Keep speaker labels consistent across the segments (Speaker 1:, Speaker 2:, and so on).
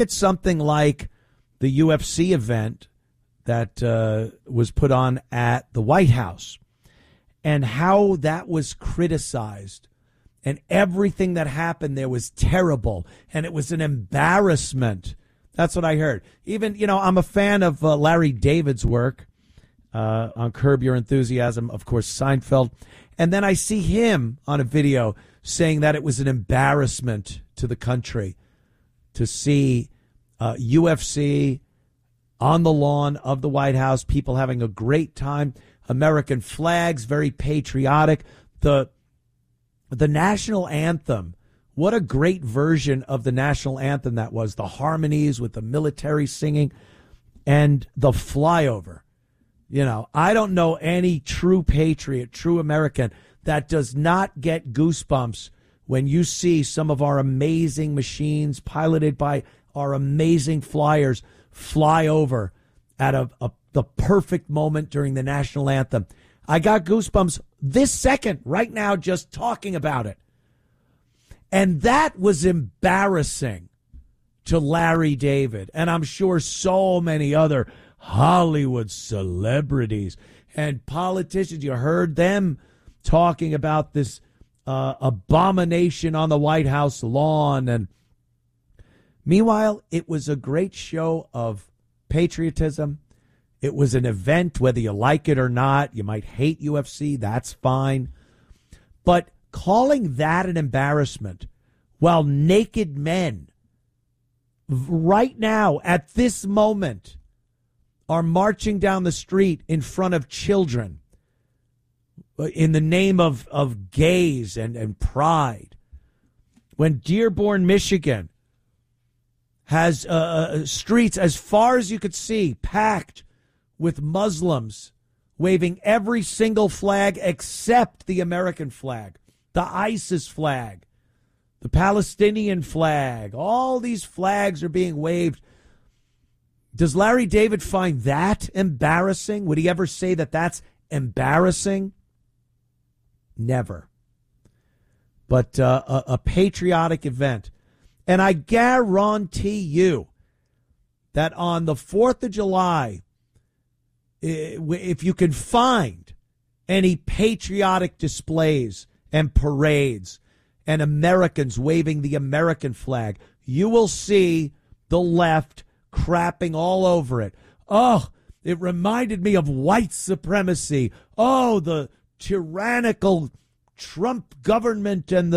Speaker 1: It's something like the UFC event that was put on at the White House and how that was criticized. And everything that happened there was terrible. And it was an embarrassment. That's what I heard. Even, I'm a fan of Larry David's work on Curb Your Enthusiasm, of course, Seinfeld. And then I see him on a video saying that it was an embarrassment to the country to see UFC on the lawn of the White House, people having a great time, American flags, very patriotic. The national anthem, what a great version of the national anthem that was. The harmonies with the military singing and the flyover. I don't know any true patriot, true American that does not get goosebumps when you see some of our amazing machines piloted by our amazing flyers fly over at the perfect moment during the national anthem. I got goosebumps this second, right now, just talking about it. And that was embarrassing to Larry David. And I'm sure so many other Hollywood celebrities and politicians. You heard them talking about this abomination on the White House lawn. And meanwhile, it was a great show of patriotism. It was an event, whether you like it or not. You might hate UFC. That's fine. But calling that an embarrassment while naked men right now at this moment are marching down the street in front of children in the name of gays and pride. When Dearborn, Michigan has streets as far as you could see packed with Muslims waving every single flag except the American flag, the ISIS flag, the Palestinian flag. All these flags are being waved. Does Larry David find that embarrassing? Would he ever say that that's embarrassing? Never. But a patriotic event. And I guarantee you that on the 4th of July, if you can find any patriotic displays and parades and Americans waving the American flag, you will see the left crapping all over it. Oh, it reminded me of white supremacy. Oh, the tyrannical Trump government and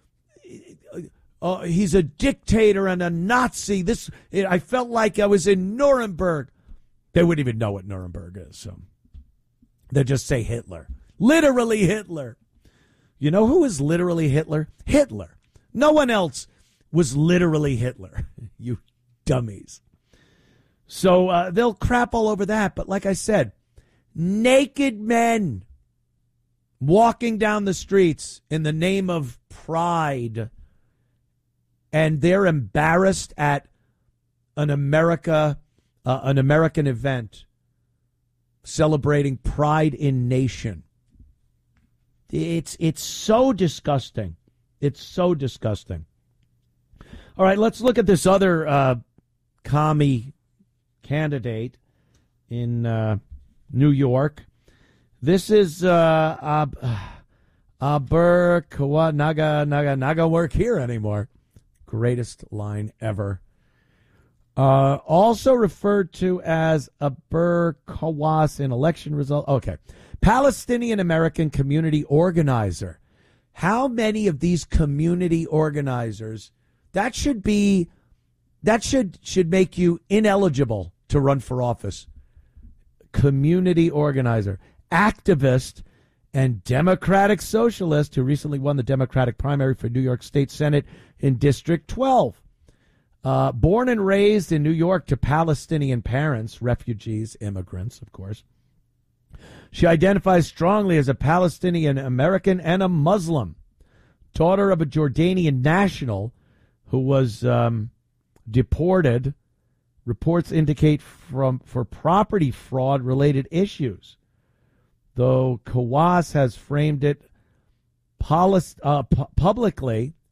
Speaker 1: he's a dictator and a Nazi. I felt like I was in Nuremberg. They wouldn't even know what Nuremberg is. So they just say Hitler. Literally Hitler. You know who is literally Hitler? Hitler. No one else was literally Hitler. You dummies. So they'll crap all over that. But like I said, naked men walking down the streets in the name of pride, and they're embarrassed at an American event celebrating pride in nation. It's so disgusting. It's so disgusting. All right, let's look at this other commie candidate in New York. This is Aber Kawa Naga work here anymore. Greatest line ever. Also referred to as Aber Kawas in election result. Okay. Palestinian American community organizer. How many of these community organizers, that should make you ineligible to run for office. Community organizer, activist, and Democratic socialist who recently won the Democratic primary for New York State Senate in District 12. Born and raised in New York to Palestinian parents, refugees, immigrants, of course. She identifies strongly as a Palestinian American and a Muslim. Daughter of a Jordanian national who was deported. Reports indicate for property fraud related issues. Though Kawas has framed it publicly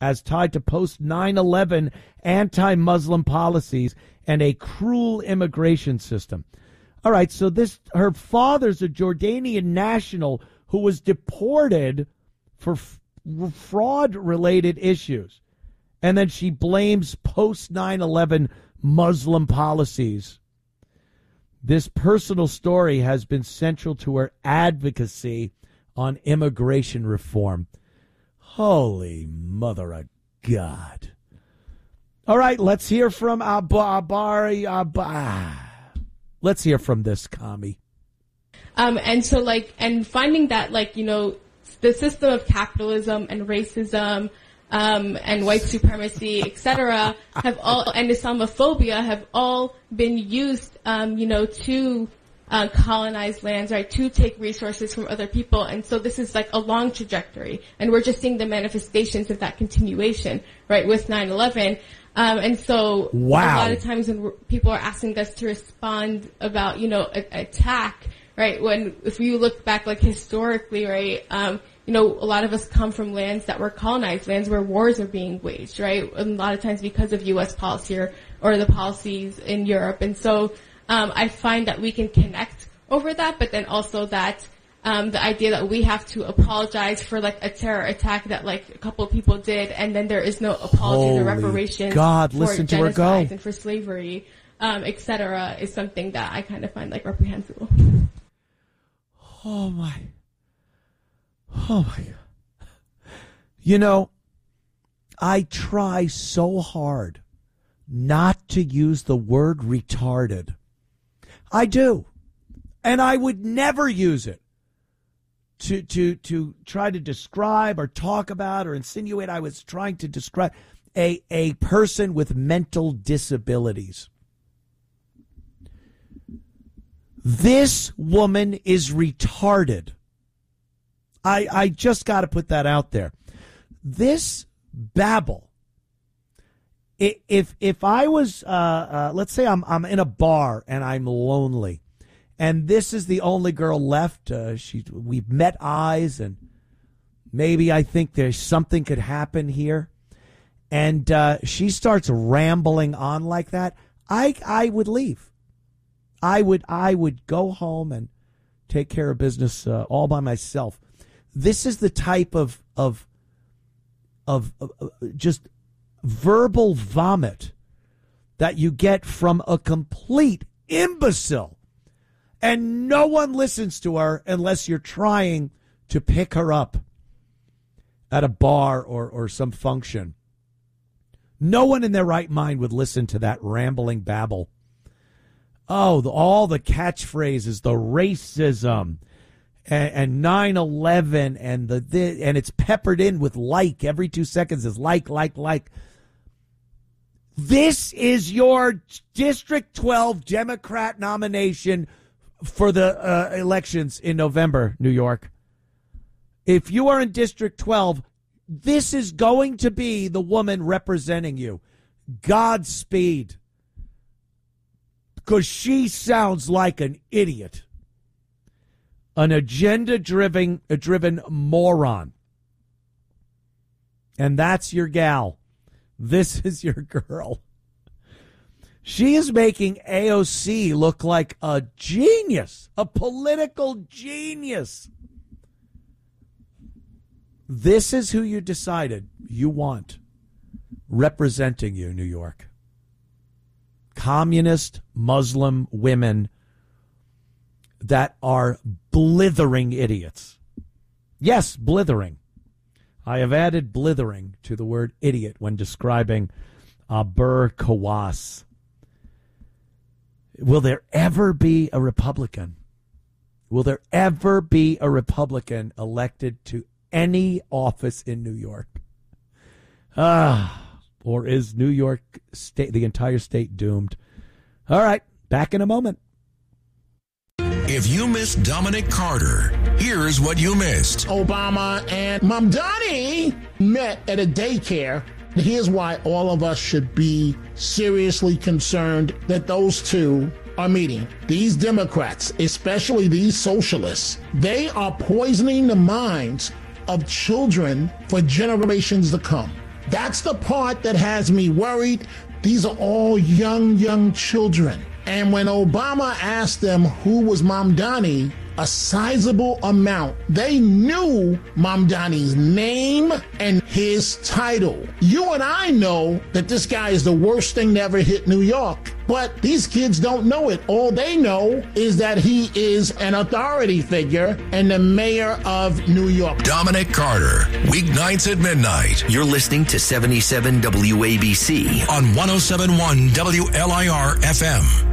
Speaker 1: as tied to post 9/11 anti-Muslim policies and a cruel immigration system. All right, so her father's a Jordanian national who was deported for fraud-related issues. And then she blames post 9/11 Muslim policies. This personal story has been central to her advocacy on immigration reform. Holy mother of God. All right, let's hear from Abari. Let's hear from this commie.
Speaker 2: And so, and finding that, the system of capitalism and racism and white supremacy, etc., and Islamophobia have all been used, to colonize lands, right, to take resources from other people. And so this is a long trajectory, and we're just seeing the manifestations of that continuation, right, with 9/11. And so a lot of times when people are asking us to respond about, attack, right, if you look back, historically, right, a lot of us come from lands that were colonized, lands where wars are being waged, right? And a lot of times because of U.S. policy or the policies in Europe. And so I find that we can connect over that, but then also that the idea that we have to apologize for a terror attack that a couple of people did, and then there is no apology or reparations for genocide and for slavery, etc., is something that I kind of find reprehensible.
Speaker 1: Oh my God. I try so hard not to use the word retarded. I do. And I would never use it to try to describe or talk about or insinuate I was trying to describe a person with mental disabilities. This woman is retarded. I just got to put that out there. This babble. If I was, let's say I'm in a bar and I'm lonely, and this is the only girl left. We've met eyes, and maybe I think there's something could happen here, and she starts rambling on like that. I would leave. I would go home and take care of business all by myself. This is the type of just verbal vomit that you get from a complete imbecile. And no one listens to her unless you're trying to pick her up at a bar or some function. No one in their right mind would listen to that rambling babble. Oh, all the catchphrases, the racism, and 9/11, and and it's peppered in with every 2 seconds is like. This is your District 12 Democrat nomination for the elections in November, New York. If you are in District 12, this is going to be the woman representing you. Godspeed. Because she sounds like an idiot. An agenda-driven moron. And that's your gal. This is your girl. She is making AOC look like a genius, a political genius. This is who you decided you want representing you, New York. Communist Muslim women that are blithering idiots. Yes, blithering. I have added blithering to the word idiot when describing Burr Kawas. Will there ever be a Republican? Will there ever be a Republican elected to any office in New York? Or is New York State, the entire state, doomed? All right, back in a moment.
Speaker 3: If you missed Dominic Carter, here's what you missed.
Speaker 4: Obama and Mamdani met at a daycare. Here's why all of us should be seriously concerned that those two are meeting. These Democrats, especially these socialists, they are poisoning the minds of children for generations to come. That's the part that has me worried. These are all young children. And when Obama asked them who was Mamdani, a sizable amount, they knew Mamdani's name and his title. You and I know that this guy is the worst thing to ever hit New York. But these kids don't know it. All they know is that he is an authority figure and the mayor of New York.
Speaker 3: Dominic Carter, weeknights at midnight.
Speaker 5: You're listening to 77 WABC
Speaker 3: On 107.1 WLIR FM.